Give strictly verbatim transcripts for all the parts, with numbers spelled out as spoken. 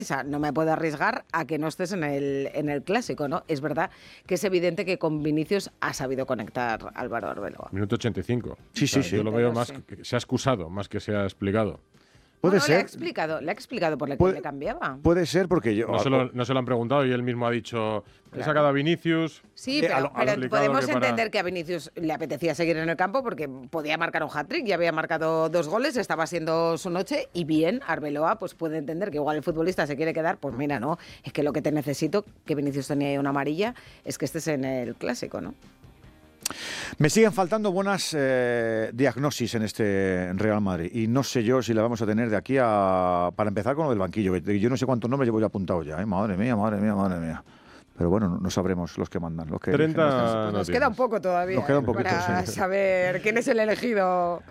sea, no me puedo arriesgar a que no estés en el, en el Clásico, ¿no? Es verdad que es evidente que con Vinicius ha sabido conectar Álvaro Arbeloa. Minuto ochenta y cinco. Sí, o sea, sí, sí. Yo lo veo Pero más sí. que se ha excusado, más que se ha explicado. Puede no, no, ser. Le ha explicado, le ha explicado por qué Puede- le cambiaba. Puede ser porque yo... No se, lo, no se lo han preguntado y él mismo ha dicho, he Claro. sacado a Vinicius. Sí, Eh, pero, a lo- a pero lo explicado podemos que para- entender que a Vinicius le apetecía seguir en el campo porque podía marcar un hat-trick, ya había marcado dos goles, estaba siendo su noche y bien, Arbeloa pues puede entender que igual el futbolista se quiere quedar, pues mira, no, es que lo que te necesito, que Vinicius tenía ahí una amarilla, es que estés en el Clásico, ¿no? Me siguen faltando buenas eh, diagnosis en este Real Madrid y no sé yo si la vamos a tener de aquí a... Para empezar con lo del banquillo, que yo no sé cuántos nombres llevo ya apuntados ya, ¿eh? Madre mía, madre mía, madre mía. Pero bueno, no, no sabremos los que mandan. Los que treinta eligen estos. Pues no nos tienes. queda un poco todavía Nos queda un ¿eh? poquito, para sí. saber quién es el elegido.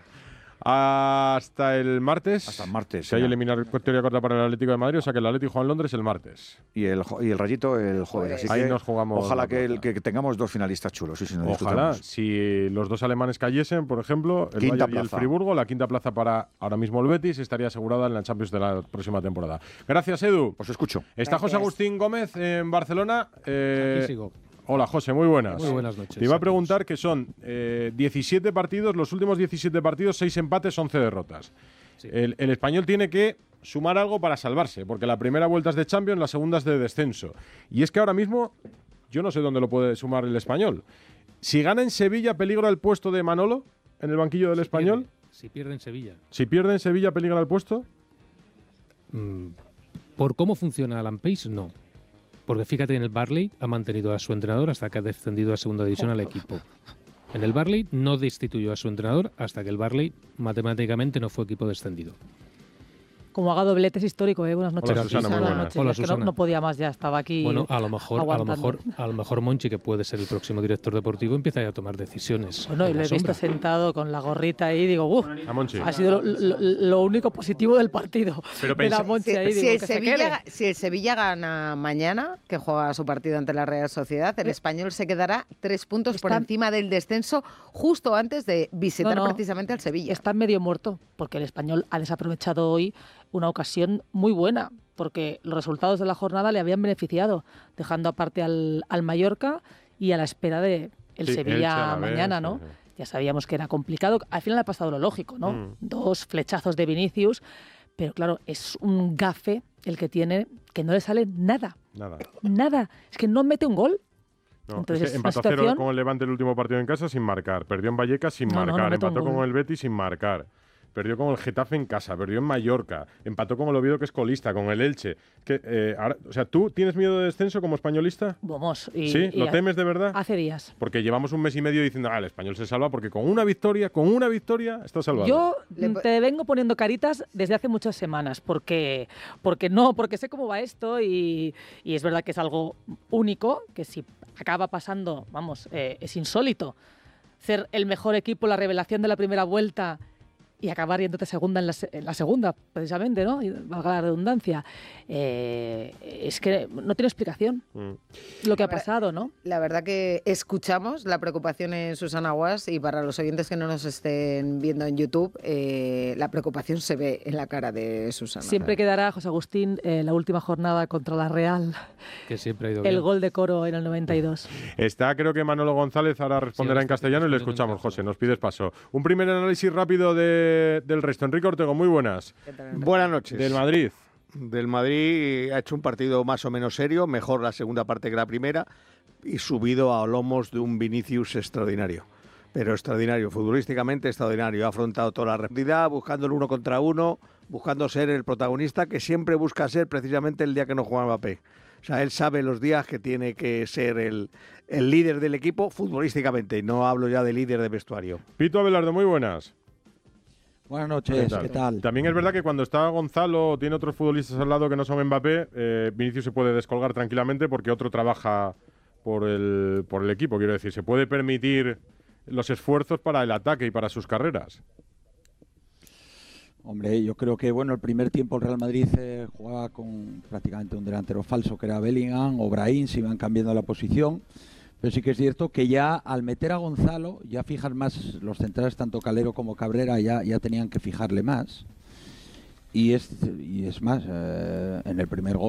Hasta el martes. Hasta el martes, Si hay ya. eliminatoria corta para el Atlético de Madrid, o sea que el Atlético juega en Londres el martes. Y el, jo- y el Rayito el jueves. Así Ahí que nos jugamos ojalá la que, el- plaza. que tengamos dos finalistas chulos. Sí, sí, nos Ojalá, disfrutamos. si los dos alemanes cayesen, por ejemplo, el Quinta Bayern y el plaza. Friburgo, la quinta plaza para ahora mismo el Betis estaría asegurada en la Champions de la próxima temporada. Gracias, Edu. Os escucho. Está José Gracias. Agustín Gómez en Barcelona. Eh, Aquí sigo. Hola, José, muy buenas. Muy buenas noches Te iba a a preguntar que son eh, diecisiete partidos, los últimos diecisiete partidos, seis empates, once derrotas. Sí. El, el español tiene que sumar algo para salvarse, porque la primera vuelta es de Champions, la segunda es de descenso. Y es que ahora mismo yo no sé dónde lo puede sumar el español. Si gana en Sevilla, ¿peligra el puesto de Manolo en el banquillo del Si español? pierde, si pierde en Sevilla. Si pierde en Sevilla, ¿peligra el puesto? Mm, por cómo funciona Alan Pace, no. Porque fíjate, en el Barley ha mantenido a su entrenador hasta que ha descendido a segunda división al equipo. En el Barley no destituyó a su entrenador hasta que el Barley matemáticamente no fue equipo descendido. Como haga dobletes histórico, ¿eh? Buenas noches. Hola, Susana, muy buenas. noches. Hola, Es que no, Susana. no podía más ya, estaba aquí Bueno, a lo mejor, a lo aguantando. mejor, a lo mejor Monchi, que puede ser el próximo director deportivo, empieza ya a tomar decisiones. Bueno, y en lo la he visto sombra. sentado con la gorrita ahí, digo, uff, A Monchi. ha sido lo, lo- lo único positivo del partido. Pero de la pensa- Monchi Si, ahí, si digo, el que se Sevilla, quede. si el Sevilla gana mañana, que juega su partido ante la Real Sociedad, el español se quedará tres puntos por Están- encima del descenso justo antes de visitar No, no. precisamente al Sevilla. Está medio muerto, porque el español ha desaprovechado hoy una ocasión muy buena, porque los resultados de la jornada le habían beneficiado, dejando aparte al, al Mallorca y a la espera de el Sí, Elche a Sevilla la vez, mañana, sí, ¿no? sí. Ya sabíamos que era complicado. Al final ha pasado lo lógico, ¿no? Mm. Dos flechazos de Vinicius, pero claro, es un gafe el que tiene, que no le sale nada, Nada. nada. Es que no mete un gol. No, Entonces, es que es una empató a cero situación- con el Levante el último partido en casa sin marcar. Perdió en Vallecas sin No, no, no marcar. mete un empató gol. con el Betis sin marcar. Perdió con el Getafe en casa, perdió en Mallorca, empató con el Oviedo, que es colista, con el Elche. Que, eh, ahora, o sea, ¿tú tienes miedo de descenso como españolista? Vamos. Y, ¿Sí? y ¿Lo ha- temes de verdad? Hace días. Porque llevamos un mes y medio diciendo, ah, el español se salva porque con una victoria, con una victoria, está salvado. Yo Le mm, po- te vengo poniendo caritas desde hace muchas semanas, porque, porque no, porque sé cómo va esto y, y es verdad que es algo único, que si acaba pasando, vamos, eh, es insólito. Ser el mejor equipo, la revelación de la primera vuelta y acabar yéndote segunda en la, se- en la segunda, precisamente, ¿no? Y valga la redundancia. Eh, es que no tiene explicación Mm. lo que ha Ahora, pasado, ¿no? La verdad que escuchamos la preocupación en Susana Guas y para los oyentes que no nos estén viendo en YouTube, eh, la preocupación se ve en la cara de Susana. Siempre quedará, José Agustín, eh, la última jornada contra la Real, Que siempre ha ido el bien. gol de Coro en el noventa y dos. Está, creo que Manolo González ahora responderá ahora en está castellano y le respondiendo en escuchamos, José. castellano. Nos pides paso. Un primer análisis rápido de- del resto. Enrique Ortego, muy buenas. Buenas noches. Del Madrid. Del Madrid ha hecho un partido más o menos serio, mejor la segunda parte que la primera y subido a lomos de un Vinicius extraordinario. Pero extraordinario, futbolísticamente extraordinario. Ha afrontado toda la realidad, buscando el uno contra uno, buscando ser el protagonista que siempre busca ser precisamente el día que no juega Mbappé. O sea, él sabe los días que tiene que ser el, el líder del equipo futbolísticamente. No hablo ya de líder de vestuario. Pito Abelardo, muy buenas. Buenas noches, ¿qué tal? También es verdad que cuando está Gonzalo o tiene otros futbolistas al lado que no son Mbappé, eh, Vinicius se puede descolgar tranquilamente porque otro trabaja por el, por el equipo. Quiero decir, se puede permitir los esfuerzos para el ataque y para sus carreras. Hombre, yo creo que bueno, el primer tiempo el Real Madrid eh, jugaba con prácticamente un delantero falso que era Bellingham o Brahim, se iban cambiando la posición. Pero sí que es cierto que ya al meter a Gonzalo, ya fijan más los centrales, tanto Calero como Cabrera, ya, ya tenían que fijarle más. Y es, y es más, eh, en el primer gol